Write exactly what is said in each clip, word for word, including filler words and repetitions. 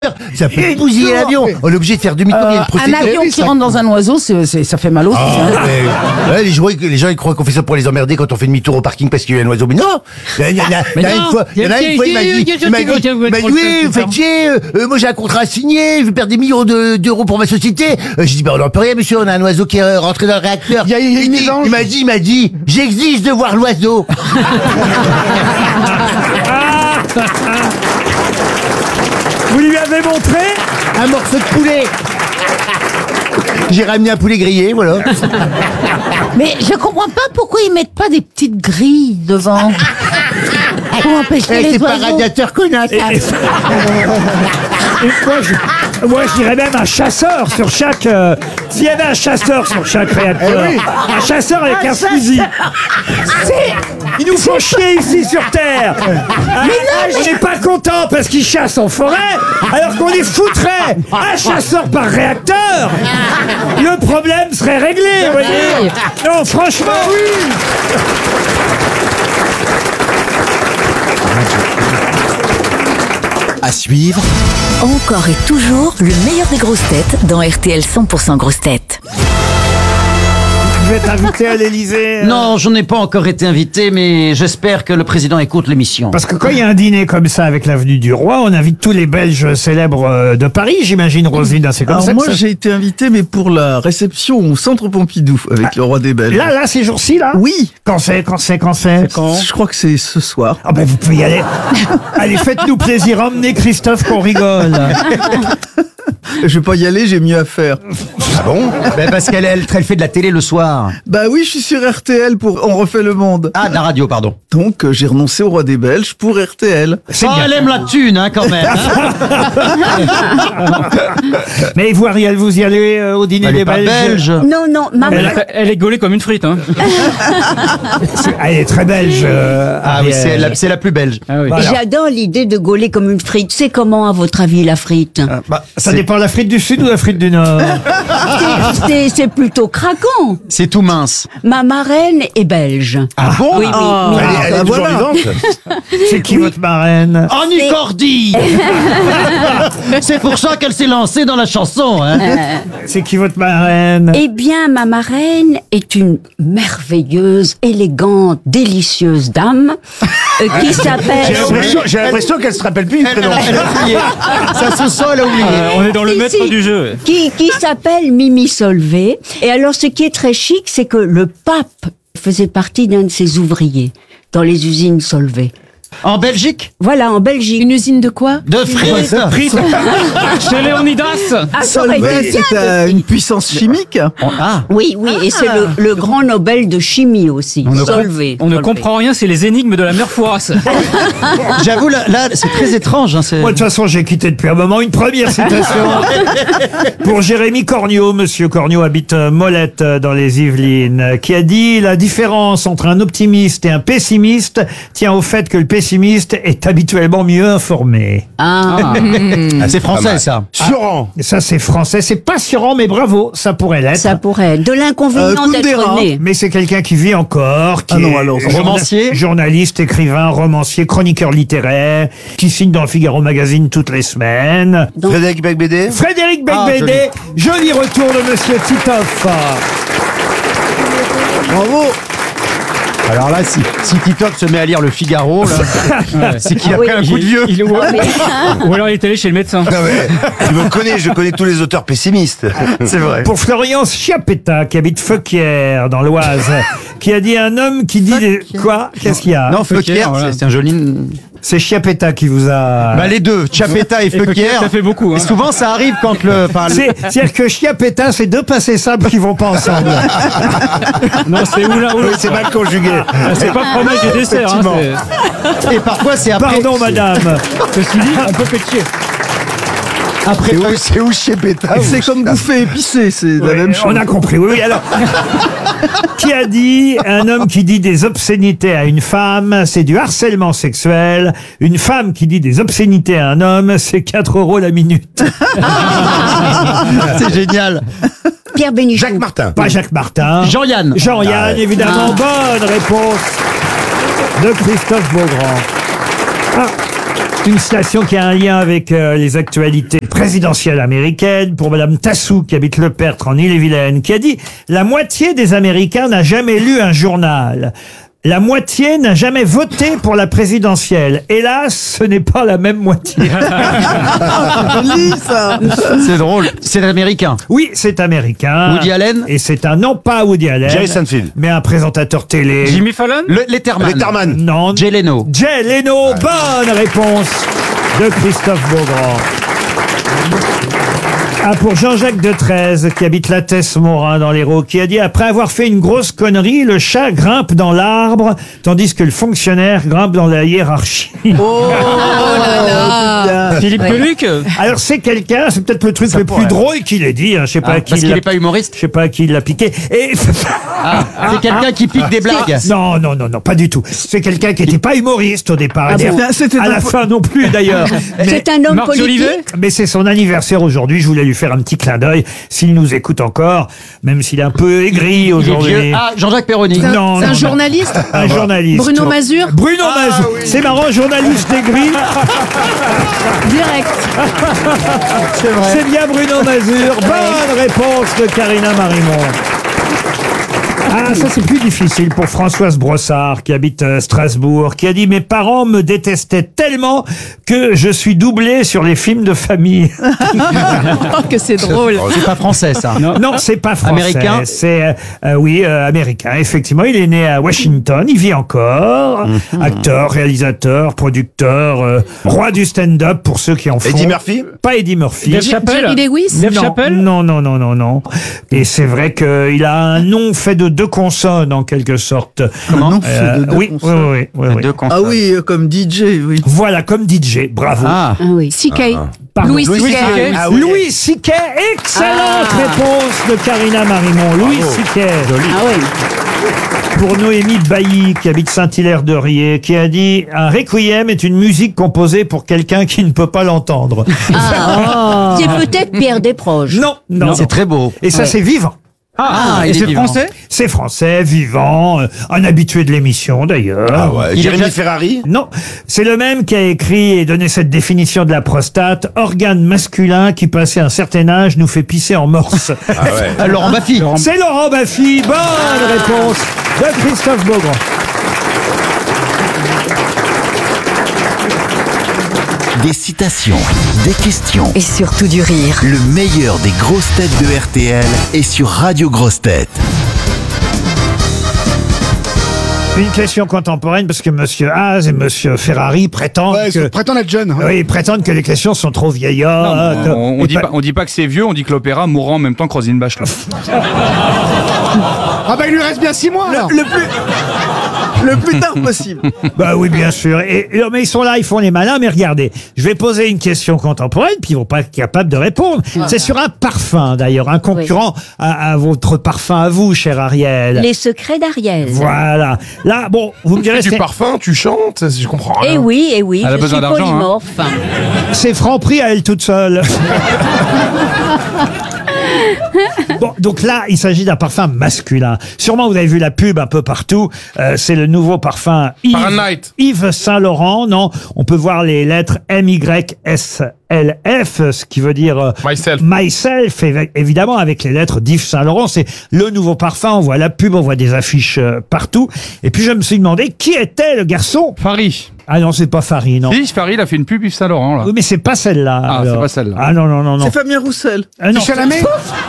Ça peut bousiller l'avion. On est obligé de faire demi-tour. Il y a une Un procédure. avion qui rentre dans un oiseau, c'est, c'est- ça fait mal aussi. Ah, hein. mais- ouais, les, gens, les gens ils croient qu'on fait ça pour les emmerder quand on fait demi-tour au parking parce qu'il y a un oiseau. Mais non. Il y en a, il y en a- il y en a non, une fois, il y en a une fois, il m'a dit, il m'a dit, il m'a dit, oui, vous faites chier. euh, moi j'ai un contrat à signer. Je vais perdre des millions de- d'euros pour ma société. Euh, J'ai dit, bah on n'en peut rien, monsieur. On a un oiseau qui est euh, rentré dans le réacteur. Il y a- il y a une dit- mélange. il m'a dit, il m'a dit, j'exige de voir l'oiseau. Vous lui avez montré? Un morceau de poulet. J'ai ramené un poulet grillé, voilà. Mais je comprends pas pourquoi ils mettent pas des petites grilles devant. Pour empêcher Eh, les c'est pas oiseaux. radiateur connasse. Et moi, je, moi, je dirais même un chasseur sur chaque... euh, S'il y avait un chasseur sur chaque réacteur, un chasseur avec un fusil. Il nous faut chier ici sur Terre. Ah, on n'est pas content parce qu'ils chassent en forêt, alors qu'on les foutrait un chasseur par réacteur. Le problème serait réglé, vous voyez. Non, franchement, oui. À suivre, Encore et toujours le meilleur des grosses têtes dans R T L cent pour cent grosses têtes. Vous êtes invité à l'Élysée. euh, Non, je n'ai pas encore été invité, mais j'espère que le président écoute l'émission. Parce que quand il y a un dîner comme ça avec l'avenue du Roi, on invite tous les Belges célèbres euh, de Paris, j'imagine, Roselyne. C'est comme Alors ça que moi ça- j'ai été invité mais pour la réception au Centre Pompidou avec le roi des Belges. Là, là, ces jours-ci, là. Oui, Quand c'est, quand c'est, quand c'est. je crois que c'est ce soir. Ah ben vous pouvez y aller. Allez, faites-nous plaisir, emmenez Christophe qu'on rigole. Je vais pas y aller, j'ai mieux à faire. Ah bon? Ben parce qu'elle elle, elle fait de la télé le soir. Bah oui, je suis sur R T L pour On refait le monde. Ah, de la radio, pardon. Donc euh, j'ai renoncé au roi des Belges pour R T L. C'est Oh, bien. elle aime la thune, hein, quand même. hein. Mais vous, Ariel, vous y allez euh, au dîner Elle des est pas Belges. belge. Non, non, maman. Elle, Elle est gaulée comme une frite, hein. c'est- elle est très belge. euh, Ah oui, Ariel. c'est la, c'est la plus belge. Ah oui. Voilà. J'adore l'idée de gauler comme une frite. C'est comment, à votre avis, la frite? Bah, Ça c'est- dépend de l'Afrique du Sud ou l'Afrique du Nord. C'est- C'est c'est plutôt craquant. C'est tout mince. Ma marraine est belge. Ah bon? Oui, oui. Ah, Elle est, elle est bah toujours voilà. vivante. C'est qui votre marraine? En Nicordie. C'est pour ça qu'elle s'est lancée dans la chanson, hein. C'est qui votre marraine? Eh bien, ma marraine est une merveilleuse, élégante, délicieuse dame euh, qui J'ai s'appelle... l'impression, j'ai l'impression qu'elle se rappelle plus du Elle, prénom. elle a oublié. Ça se sent, elle a oublié. Euh, on est dans le Si, maître si. du jeu. Qui, qui s'appelle Mimi Solvay. Et alors, ce qui est très chic, c'est que le pape faisait partie d'un de ses ouvriers dans les usines Solvay. En Belgique? Voilà, en Belgique. Une usine de quoi? De frites. Frites. Chez Léonidas. Ah, ça aurait été Solvay, bien c'est de euh, frites. une puissance chimique. Ah. Oui, oui, et c'est le, le grand Nobel de chimie aussi, On ne, com- Solvay. on ne Solvay. comprend rien, c'est les énigmes de la mère Fouras. J'avoue, là, là, c'est très étrange, hein, c'est... Moi, de toute façon, j'ai quitté depuis un moment. Une première citation pour Jérémy Corniot. Monsieur Corniot habite euh, Molette, euh, dans les Yvelines, euh, qui a dit: la différence entre un optimiste et un pessimiste tient au fait que le pessimiste est habituellement mieux informé. Ah, Ah, c'est français, ça. Surant. Et ça, c'est français. C'est passionnant, mais bravo, ça pourrait l'être. ça pourrait. De l'inconvénient Euh, d'être Kundera. né. Mais c'est quelqu'un qui vit encore, qui Ah non, est alors, journa- romancier journaliste, écrivain, romancier, chroniqueur littéraire, qui signe dans le Figaro Magazine toutes les semaines. Frédéric Becbédé. Frédéric Ah, Becbédé, joli retour de Monsieur Titoff. Bravo. Alors là, si, si Titoff se met à lire le Figaro, là, c'est qu'il a Ah oui. pris un coup de vieux. Il- ou, ou alors il est allé chez le médecin. Non mais, tu me connais, je connais tous les auteurs pessimistes. C'est vrai. Pour Florian Schiapetta, qui habite Feuquières, dans l'Oise, qui a dit: un homme qui dit des... Quoi? Qu'est-ce qu'il y a? Non, Feuquière, voilà. c'est c'est un joli... C'est Schiapetta qui vous a... Bah les deux, Chapeta et Feuquière, Feuquière. ça fait beaucoup, hein. Et souvent, ça arrive quand le... enfin, le- C'est- C'est-à-dire que Schiapetta, c'est deux passés simples qui vont pas ensemble. Non, c'est ou l'un ou Oui, l'autre. c'est mal conjugué. Ah, C'est pas fromage et dessert. Hein, Effectivement. c'est- Et parfois, c'est après... Pardon, madame. Ceci dit, un peu pétier. Après, C'est où, c'est où chez Pétain? C'est comme bouffer épicé, c'est la Ouais, même chose. on a compris, oui, oui. Alors, qui a dit: un homme qui dit des obscénités à une femme, c'est du harcèlement sexuel. Une femme qui dit des obscénités à un homme, c'est quatre euros la minute. c'est génial. Pierre Bénichou. Jacques Martin. Pas Jacques Martin. Jean-Yann. Jean-Yann, évidemment. Bonne réponse de Christophe Beaugrand. Ah. Une citation qui a un lien avec euh, les actualités présidentielles américaines pour Madame Tassou qui habite Le Pertre en Ille-et-Vilaine, qui a dit « La moitié des Américains n'a jamais lu un journal. La moitié n'a jamais voté pour la présidentielle. Hélas, ce n'est pas la même moitié. » C'est drôle. C'est américain. Oui, c'est américain. Woody Allen. Et c'est un, non pas Woody Allen. Jerry Seinfeld. Mais un présentateur télé. Jimmy Fallon. Le Letterman. Letterman. Non. Jay Leno. Jay Leno, bonne réponse de Christophe Beaugrand. Ah, pour Jean-Jacques de Treize, qui habite la Tesse-Morin dans l'Hérault, qui a dit « Après avoir fait une grosse connerie, le chat grimpe dans l'arbre, tandis que le fonctionnaire grimpe dans la hiérarchie. » Oh là là. Philippe Peluc. Alors c'est quelqu'un, c'est peut-être le truc le plus drôle qu'il ait dit, hein, je sais pas Ah, à qui parce il qu'il l'a- n'est pas humoriste. je sais pas à qui il l'a piqué. Et Ah, c'est quelqu'un qui pique des blagues. non, non, non, non, pas du tout. C'est quelqu'un qui n'était pas humoriste au départ. Ah Et bon C'était à un la po- fin non plus d'ailleurs. Mais- C'est un homme Marc politique. Jolivet. Mais c'est son anniversaire aujourd'hui, je voulais lui faire un petit clin d'œil, s'il nous écoute encore, même s'il est un peu aigri Il est aujourd'hui. vieux. Ah, Jean-Jacques Perroni. Non, C'est un non, non. journaliste. Un journaliste. Bruno Mazur. Bruno Mazur. C'est marrant, journaliste aigri. Direct. C'est bien Bruno Mazur. Bonne réponse de Karina Marimon. Ah, ça c'est plus difficile pour Françoise Brossard qui habite euh, Strasbourg, qui a dit « Mes parents me détestaient tellement que je suis doublé sur les films de famille. Oh, que c'est drôle. C'est pas français, ça. » Non, c'est pas français. Américain. C'est, euh, euh, oui, euh, américain. Effectivement, il est né à Washington, il vit encore. Acteur, réalisateur, producteur, euh, roi du stand-up pour ceux qui en font. Eddie Murphy. Pas Eddie Murphy. Dave Chappelle. Jerry Lewis. Dave non, Chappelle. non, non, non, non, non. Et c'est vrai qu'il a un nom fait de deux consonnes, en quelque sorte. Non, Euh, c'est de deux oui, oui, consonnes. oui, oui, oui. Deux consonnes. Ah oui, euh, comme D J, oui. Voilà, comme D J, bravo. Ah. Ah oui. C K. Pardon. Louis C K. Ah oui. Louis C K, excellente Ah. réponse de Karina Marimon. Louis C K. Ah oui. Pour Noémie Bailly, qui habite Saint-Hilaire-de-Riez, qui a dit « Un requiem est une musique composée pour quelqu'un qui ne peut pas l'entendre. Ah. C'est peut-être Pierre Desproges. Non, non, non. C'est très beau. Et ça, c'est vivant. Ah, il et est c'est vivant. français. C'est français, vivant, euh, un habitué de l'émission d'ailleurs. Ah ouais. Il est Jérémy déjà- Ferrari. Non, c'est le même qui a écrit et donné cette définition de la prostate, organe masculin qui, passé un certain âge, nous fait pisser en morse. Ah ouais. Euh, Laurent Baffy. C'est Laurent Baffy, bonne réponse de Christophe Beaugrand. Des citations, des questions. Et surtout du rire. Le meilleur des grosses têtes de R T L est sur Radio Grosses Têtes. Une question contemporaine parce que Monsieur Haas et Monsieur Ferrari prétendent Ouais, que... prétendent être jeunes. Oui, ils prétendent que les questions sont trop vieillottes. Non, on, on Et dit pas, on dit pas que c'est vieux, on dit que l'opéra mourra en même temps que Roselyne Bachelot. Ah bah il lui reste bien six mois alors. Le plus, le plus tard possible. Bah oui, bien sûr. Et, et- mais ils sont là, ils font les malins. Mais regardez, je vais poser une question contemporaine, puis ils vont pas être capables de répondre. C'est sur un parfum, d'ailleurs, un concurrent à, à votre parfum à vous, cher Ariel. Les secrets d'Ariel. Voilà. Là, bon, vous me direz, Tu fais c'est- du parfum, tu chantes, je comprends Eh rien. oui, eh oui, Elle a je besoin suis d'argent, hein. polymorphe. c'est Franprix à elle toute seule. Bon, donc là, il s'agit d'un parfum masculin. Sûrement, vous avez vu la pub un peu partout. Euh, c'est le nouveau parfum Yves, Fahrenheit. Yves Saint Laurent. Non, on peut voir les lettres M Y S L F, ce qui veut dire euh, Myself. myself, évi- évidemment, avec les lettres d'Yves Saint Laurent. C'est le nouveau parfum. On voit la pub, on voit des affiches euh, partout. Et puis, je me suis demandé qui était le garçon. Farid. Ah non, c'est pas Farid, non. Si, Farid a fait une pub Yves Saint Laurent, là. Oui, mais c'est pas celle-là. Ah, alors. c'est pas celle-là. Ah non, non, non, non. C'est Fabien Roussel. Ah, non. Chalamet.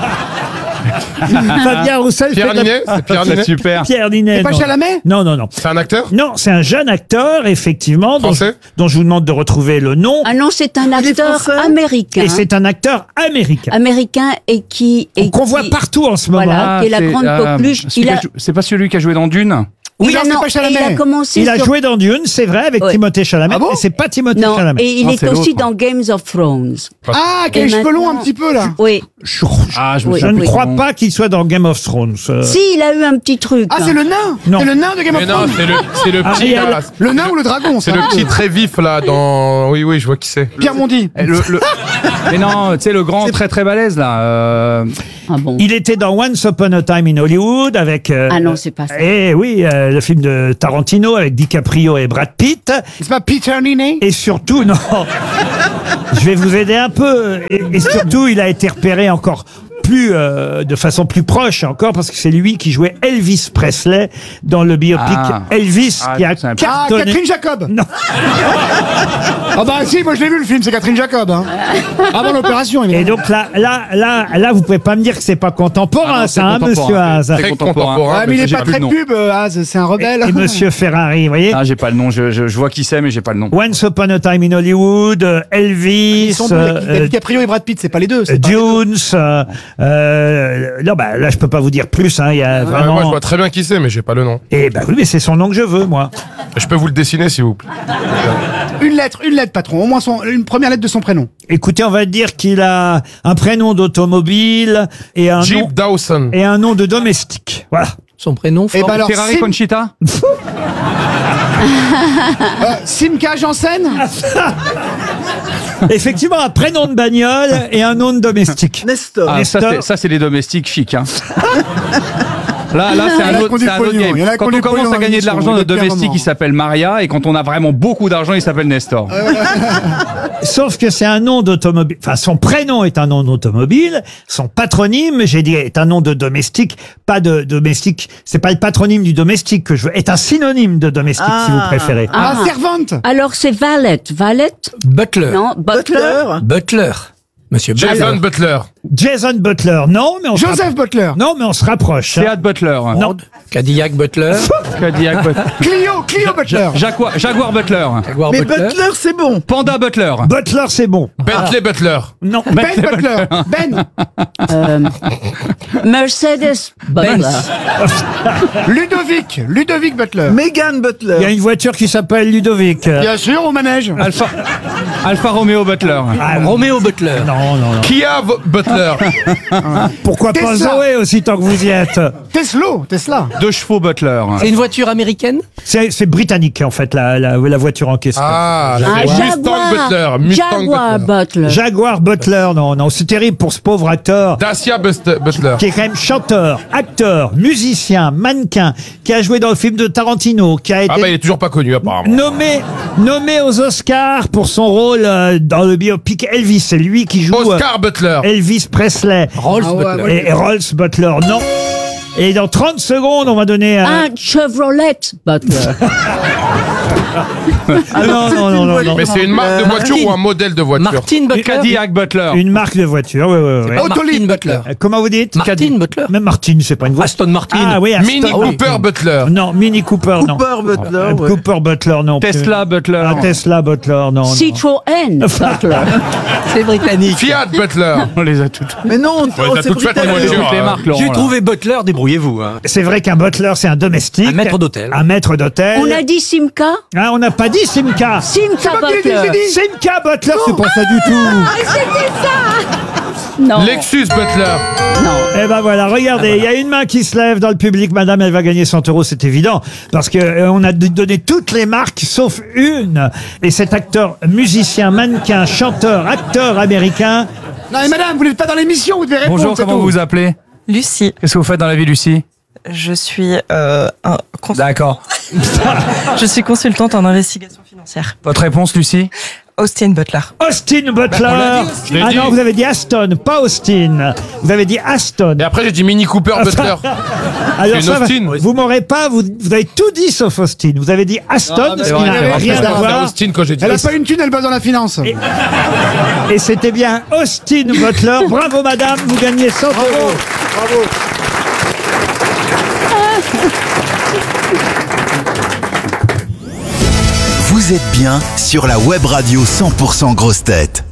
Fabien Roussel. Pierre fait de la- Ninet, c'est Pierre C'est Ninet. super. Pierre Ninet. C'est pas non. Chalamet. Non, non, non. C'est un acteur. Non, c'est un jeune acteur, effectivement, dont je, Français dont je vous demande de retrouver le nom. Ah non, c'est un Il est acteur français américain. Et c'est un acteur américain. Américain et qui... Et Qu'on qui- voit partout en ce moment. Voilà, qui est la c'est, grande euh, coqueluche. celui Il qui a, a jou- C'est pas celui qui a joué dans Dune. Oui, il a, non, c'est non, pas Chalamet. il a commencé Il a sur- joué dans Dune, c'est vrai, avec Ouais. Timothée Chalamet, Ah bon mais c'est pas Timothée Non, Chalamet. et il Non, est c'est aussi l'autre. dans Games of Thrones. Ah, qui a Et les cheveux longs maintenant- un petit peu là. Oui. Ah, je me Oui. Je souviens ne plus crois son nom. pas qu'il soit dans Game of Thrones. euh. Si, il a eu un petit truc. Ah, hein. c'est le nain. Non. C'est le nain de Game of Mais non, Thrones. c'est le, c'est le petit Ariel. là. Le nain ou le dragon C'est ça le petit très vif là dans. Oui, oui, je vois qui c'est. Pierre Mondi. Eh, le- le- Mais non, tu sais, le grand très très balèze, là. euh, Ah bon. Il était dans Once Upon a Time in Hollywood avec... euh, Ah non, c'est pas ça. Eh oui, euh, le film de Tarantino avec DiCaprio et Brad Pitt. C'est pas Peter Nine? Et surtout, non, je vais vous aider un peu. Et, et surtout, il a été repéré encore plus, euh, de façon plus proche encore, parce que c'est lui qui jouait Elvis Presley dans le biopic Ah. Elvis, Ah, qui a c'est un- Ah, cartonné. Catherine Jacob. Non. Ah bah si, moi je l'ai vu le film, c'est Catherine Jacob. Hein. Avant l'opération, Et évidemment. donc là, là, là, là, vous pouvez pas me dire que c'est pas contemporain, Ah non, ça, c'est hein, contemporain. monsieur Haas. Très Très contemporain. contemporain. Ah, mais il est j'ai pas plus très le nom. pub, euh, Az, c'est un rebelle. Et monsieur Ferrari, vous voyez. Ah, j'ai pas le nom, je, je, je vois qui c'est, mais j'ai pas le nom. Once Upon a Time in Hollywood, euh, Elvis, Ils sont deux, euh, il y a DiCaprio et Brad Pitt, c'est pas les deux. euh, c'est pas les deux. Dunes. euh, euh, non, bah là, je peux pas vous dire plus. Hein, il y a Ouais, vraiment. moi, je vois très bien qui c'est, mais j'ai pas le nom. Eh ben oui, mais c'est son nom que je veux, moi. Je peux vous le dessiner, s'il vous plaît. Une lettre, une lettre, patron. Au moins son, une première lettre de son prénom. Écoutez, on va dire qu'il a un prénom d'automobile et un nom Jeep Dawson. et un nom de domestique. Voilà. Son prénom, Eh Ford. ben alors, Ferrari Sim- Conchita euh, Simca Janssen. Effectivement, un prénom de bagnole et un nom de domestique. Nestor. Ah, ça, Nestor. c'est- ça, c'est les domestiques chics. Hein. Là, là, c'est Il y en un a autre, qui ont du c'est un autre pognon, game. il y en a qui Quand ont on du commence pognon à gagner de dans l'argent, l'émission, notre il y a domestique, un il s'appelle Maria. Et quand on a vraiment beaucoup d'argent, il s'appelle Nestor. Sauf que c'est un nom d'automobile. Enfin, son prénom est un nom d'automobile. Son patronyme, j'ai dit, est un nom de domestique. Pas de domestique. C'est pas le patronyme du domestique que je veux. Est un synonyme de domestique, si vous préférez. Ah, Ah. servante. Alors c'est Valette. Valette? Butler. Non, Butler. Butler. Monsieur Jason Butler. Jason Butler, non, mais on se Joseph Butler. rapp- non, mais on se rapproche. hein. Seat Butler. Non. Cadillac Butler. Cadillac Butler. Clio, Clio Butler. Jaguar, Jaguar Butler. Jaguar Butler. c'est bon. Panda Butler. Butler, c'est bon. Bentley Butler. Non. Ben Butler. Ben. Euh, Mercedes Butler. Ludovic. Ludovic Butler. Megan Butler. Il y a une voiture qui s'appelle Ludovic. Bien sûr, au manège. Alpha, Alpha Romeo Butler. Ah, Romeo Butler. non, non, non. Kia V- Butler. Pourquoi pas Tesla. Zoé aussi tant que vous y êtes? Tesla. Tesla. Deux chevaux Butler. C'est une voiture américaine. C'est c'est britannique en fait la, la, la voiture en question. Ah, Ah, Mustang Butler. Mustang Jaguar Butler. Butler. Jaguar Butler, non, non, c'est terrible pour ce pauvre acteur Dacia Bust- Butler. qui est quand même chanteur, acteur, musicien, mannequin, qui a joué dans le film de Tarantino, qui a été Ah bah il est toujours pas connu apparemment. nommé nommé aux Oscars pour son rôle euh, dans le biopic Elvis. C'est lui qui joue euh, Oscar Butler. Elvis Presley. Rolls Ah ouais, Butler. Et, et Rolls Butler, non. Et dans trente secondes, on va donner un... Un Chevrolet Butler. Ah non, non, non, non, non. Mais c'est une marque de voiture ou un modèle de voiture? Martin Butler. Cadillac Butler. Une marque de voiture, oui, oui, oui. Pas Autolib. Martin Butler. Euh, Comment vous dites Martin Butler. Même Martin, c'est pas une voiture. Aston Martin. Ah oui, Aston. Mini Ah oui. Cooper Butler. Non, Mini Cooper, non. Cooper Butler. Euh, ouais. Cooper Butler, non. plus. Tesla Butler. Ah, Tesla Butler, non. non. Citroën Butler. C'est britannique. Fiat Butler. On les a toutes. Mais non, Ouais, oh, t'as c'est toutes faites en britannique. voiture. Toutes les euh, marques, Laurent. J'ai là. trouvé Butler, débrouillez-vous. Hein. C'est vrai qu'un butler, c'est un domestique. Un maître d'hôtel. Un maître d'hôtel. On a dit Simca. Ah, on n'a pas dit Simca. Simca pas qui l'a dit, Butler. j'ai dit. Simca Butler, c'est pas ça du tout. Non. Lexus Butler. Eh ben voilà, regardez, il y a une main qui se lève dans le public, madame, elle va gagner cent euros, c'est évident, parce que euh, on a d- donné toutes les marques sauf une. Et cet acteur, musicien, mannequin, chanteur, acteur américain, Non mais madame, vous n'êtes pas dans l'émission, vous devez répondre. Bonjour, c'est comment tout. vous vous appelez? Lucie, Qu'est-ce que vous faites dans la vie, Lucie? je suis, euh, un cons- D'accord. je suis consultante en investigation financière. Votre réponse, Lucie? Austin Butler. Austin Butler. l'a dit, je l'ai Ah dit. non, vous avez dit Aston, pas Austin. Vous avez dit Aston. Et après j'ai dit Mini Cooper Butler. Alors une ça, va- Austin. vous m'aurez pas, vous, vous avez tout dit sauf Austin. Vous avez dit Aston, mais ce c'est qui vrai, n'avait c'est rien vrai, à c'est voir. Austin quand j'ai dit. Elle a pas une thune, elle bosse dans la finance. Et c'était bien Austin Butler. Bravo madame, vous gagnez cent euros. Vous êtes bien sur la web radio cent pour cent Grosses Têtes.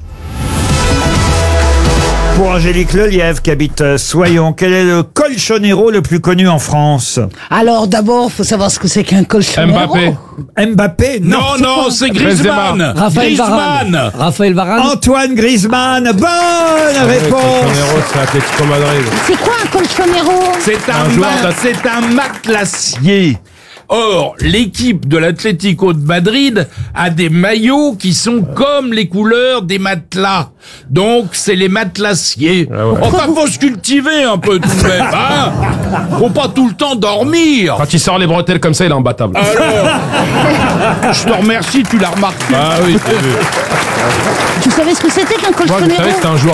Pour Angélique Lelièvre qui habite euh, Soyons, quel est le colchonero le plus connu en France? Alors d'abord, faut savoir ce que c'est qu'un colchonero. Mbappé. Mbappé? Non. non, c'est Griezmann. Raphaël Varane. Raphaël Varane. Antoine Griezmann, bonne réponse. c'est Atlético Madrid. C'est quoi un colchonero? C'est Un un, joueur ma- c'est un matelassier. Or, l'équipe de l'Atlético de Madrid a des maillots qui sont comme les couleurs des matelas. Donc, c'est les matelassiers. Enfin, faut se cultiver un peu tout de même, hein. Faut pas tout le temps dormir. Quand il sort les bretelles comme ça, il est imbattable. Alors, je te remercie, tu l'as remarqué. Ah oui, j'ai vu. Tu savais ce que c'était qu'un Moi, vous colchonero? savez que c'est un joueur